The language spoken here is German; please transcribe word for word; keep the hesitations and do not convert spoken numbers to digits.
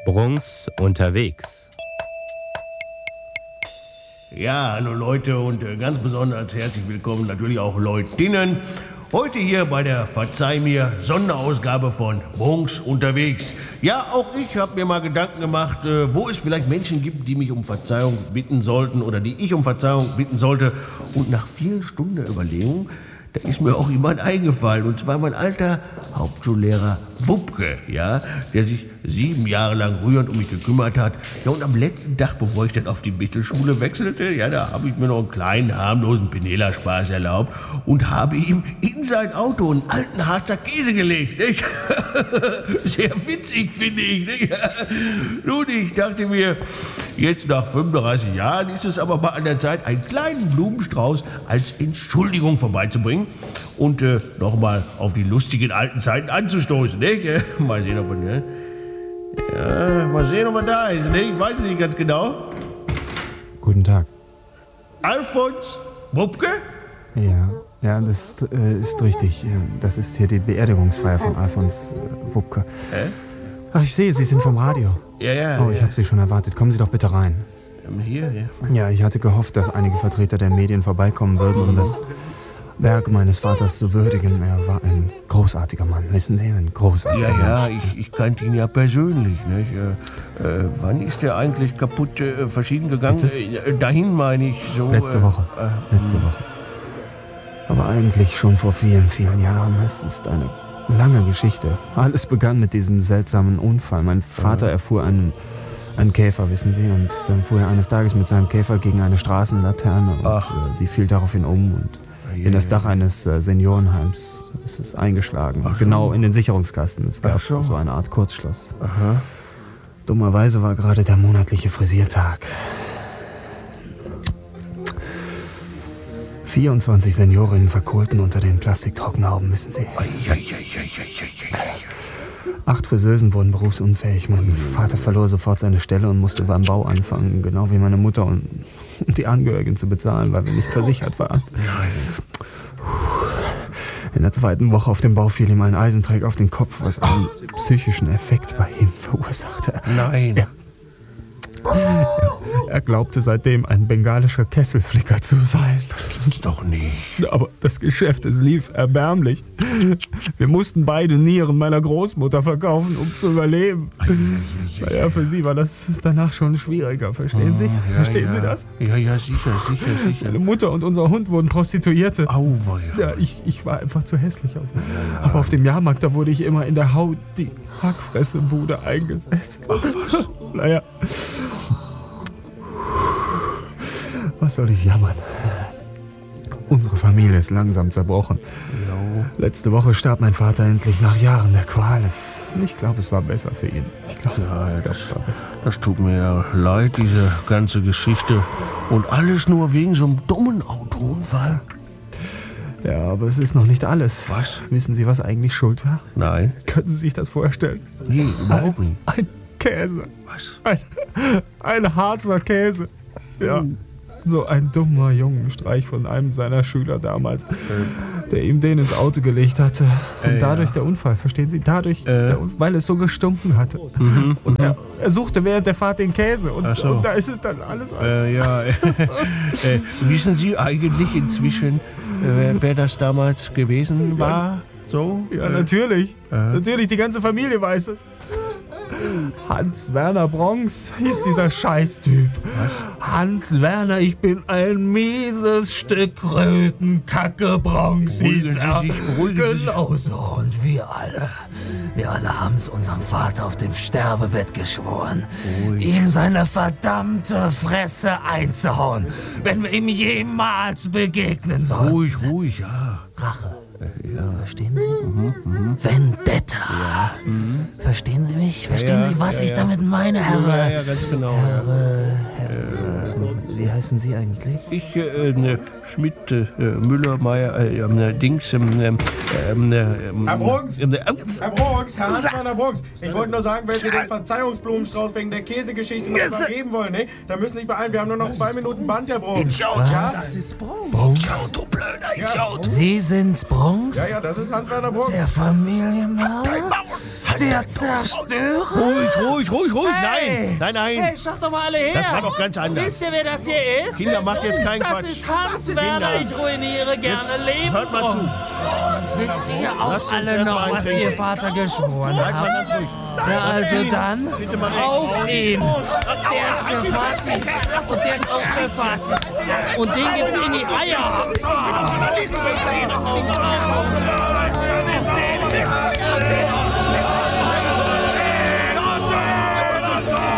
Brunks unterwegs. Ja, hallo Leute und äh, ganz besonders herzlich willkommen natürlich auch Leutinnen. Heute hier bei der Verzeih mir Sonderausgabe von Brunks unterwegs. Ja, auch ich habe mir mal Gedanken gemacht, äh, wo es vielleicht Menschen gibt, die mich um Verzeihung bitten sollten oder die ich um Verzeihung bitten sollte. Und nach vielen Stunden der Überlegung, da ist mir auch jemand eingefallen, und zwar mein alter Hauptschullehrer Wupke, ja, der sich sieben Jahre lang rührend um mich gekümmert hat. Ja, und am letzten Tag, bevor ich dann auf die Mittelschule wechselte, ja, da habe ich mir noch einen kleinen, harmlosen Penela-Spaß erlaubt und habe ihm in sein Auto einen alten Harzer Käse gelegt, nicht? Sehr witzig, finde ich, nicht? Nun, ich dachte mir, jetzt nach fünfunddreißig Jahren ist es aber mal an der Zeit, einen kleinen Blumenstrauß als Entschuldigung vorbeizubringen und äh, nochmal auf die lustigen alten Zeiten anzustoßen, nicht? Mal sehen, ob er, ja, mal sehen, ob er da ist, nicht? Ich weiß nicht ganz genau. Guten Tag. Alfons Wupke? Ja, ja, das äh, ist richtig. Das ist hier die Beerdigungsfeier von Alfons äh, Wupke. Hä? Ach, ich sehe, Sie sind vom Radio. Ja, ja. Oh, ich ja. habe Sie schon erwartet. Kommen Sie doch bitte rein. Hier, ja. Ja, ich hatte gehofft, dass einige Vertreter der Medien vorbeikommen würden, um das Werk meines Vaters zu würdigen. Er war ein großartiger Mann, wissen Sie, ein großartiger Mann. Ja, ja, ich, ich kannte ihn ja persönlich, nicht? Äh, äh, wann ist der eigentlich kaputt äh, verschieden gegangen? Äh, dahin meine ich so... Letzte äh, Woche, äh, letzte Woche. Aber eigentlich schon vor vielen, vielen Jahren. Es ist eine lange Geschichte. Alles begann mit diesem seltsamen Unfall. Mein Vater erfuhr einen, einen Käfer, wissen Sie, und dann fuhr er eines Tages mit seinem Käfer gegen eine Straßenlaterne und äh, die fiel daraufhin um und in das Dach eines äh, Seniorenheims ist es eingeschlagen. Ach, genau in den Sicherungskasten. Es gab so. so eine Art Kurzschluss. Aha. Dummerweise war gerade der monatliche Frisiertag. vierundzwanzig Seniorinnen verkohlten unter den Plastiktrockenhauben, wissen Sie. Ei, ei, ei, ei, ei, ei, ei. Acht Friseusen wurden berufsunfähig. Mein Vater verlor sofort seine Stelle und musste beim Bau anfangen, genau wie meine Mutter, um die Angehörigen zu bezahlen, weil wir nicht versichert waren. In der zweiten Woche auf dem Bau fiel ihm ein Eisenträger auf den Kopf, was einen psychischen Effekt bei ihm verursachte. Nein. Ja. Er glaubte seitdem ein bengalischer Kesselflicker zu sein. Das doch nicht. Aber das Geschäft, es lief erbärmlich. Wir mussten beide Nieren meiner Großmutter verkaufen, um zu überleben. Ja, für sie war das danach schon schwieriger, verstehen Sie? Ja, verstehen ja. Sie das? Ja, ja, sicher, sicher, sicher. Meine Mutter und unser Hund wurden Prostituierte. Auweia. Ja, ich, ich war einfach zu hässlich. Auf. Aber auf dem Jahrmarkt, da wurde ich immer in der Haut die Hackfressebude eingesetzt. Ach was. Naja. Was soll ich jammern? Unsere Familie ist langsam zerbrochen. Ja. Letzte Woche starb mein Vater endlich nach Jahren der Qual. Es, ich glaube, es war besser für ihn. Ich glaube, Ja, ich glaub, das, es war besser. das tut mir ja leid, diese ganze Geschichte. Und alles nur wegen so einem dummen Autounfall. Ja, aber es ist noch nicht alles. Was? Wissen Sie, was eigentlich schuld war? Nein. Können Sie sich das vorstellen? Nee, überhaupt nicht. Ein Käse. Was? Ein, ein Harzer Käse. Ja. So ein dummer Jungenstreich von einem seiner Schüler damals, der ihm den ins Auto gelegt hatte. Und Äh, dadurch ja. der Unfall, verstehen Sie? Dadurch, Äh. der, weil es so gestunken hatte. Mhm. Und er, er suchte während der Fahrt den Käse. Und, Ach so. und da ist es dann alles... Äh, ja. äh, wissen Sie eigentlich inzwischen, äh, wer, wer das damals gewesen war? So? Ja, Äh, natürlich. Äh. Natürlich, die ganze Familie weiß es. Hans-Werner Bronx hieß dieser Scheißtyp. Hans-Werner, ich bin ein mieses Stück Rötenkacke, Bronx hieß Beruhigen er. Sie sich, beruhigen Sie sich. Genau so. Und wir alle, wir alle haben es unserem Vater auf dem Sterbebett geschworen, ihm seine verdammte Fresse einzuhauen, wenn wir ihm jemals begegnen sollen. Ruhig, ruhig, ja. Rache. Ja. Verstehen Sie? Vendetta. Verstehen Sie mich? Verstehen Ja, Sie, was ja, ich ja. damit meine, Herr? Ja, ja, ganz genau. Ja. Wie heißen Sie eigentlich? Ich, äh, ne, Schmidt, äh, Müller, Meier, äh, äh, Dings, ähm, ähm, ähm, Herr Brunks! ähm, äh, Herr Brunks, Herr Hans-Werner Brunks, ich wollte nur sagen, wenn Sie den Verzeihungsblumenstrauß wegen der Käsegeschichte noch übergeben wollen, ne? Dann müssen Sie sich beeilen, wir haben nur noch zwei Minuten Band, Herr Brunks. Idiot, Ja? Das ist Bronx. Idiot, du blöder Idiot. Sie sind Bronx? Ja, ja, das ist Hans-Werner Brunks. Der Familienmörder? Dein Maul. der Zerstörer? Ruhig, ruhig, ruhig, ruhig. Hey. Nein, nein, nein. Hey, schaut doch mal alle her. Das war doch ganz anders. Wisst ihr, wer das hier ist? Kinder, macht jetzt keinen Das Quatsch. ist Hans Werner. Kinder. Ich ruiniere gerne Jetzt Leben. hört mal zu. Und wisst ihr auch Lasst uns alle erst mal noch, was eintrinken. ihr Vater geschworen Bleibt mal habt? ganz ruhig. Ja, also dann Bitte mal auf ihn. Der ist gefahrtig. Und der ist auch gefahrtig. Und den gibt's in die Eier.